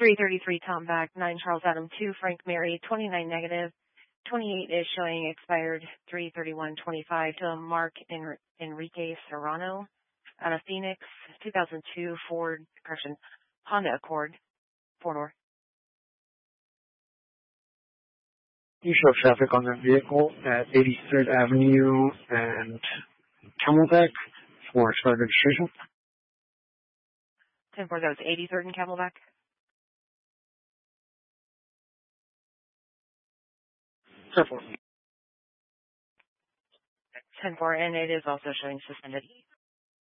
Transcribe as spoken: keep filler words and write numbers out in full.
three thirty-three Tom back, nine Charles Adam two Frank Mary, twenty-nine negative, twenty-eight is showing expired three thirty-one twenty-five to Mark Enri- Enrique Serrano out of Phoenix, two thousand two Ford, correction, Honda Accord, four door. You show traffic on that vehicle at eighty-third Avenue and Camelback for expired registration. ten four, that was eighty-third and Camelback. ten four. ten four, and it is also showing suspended.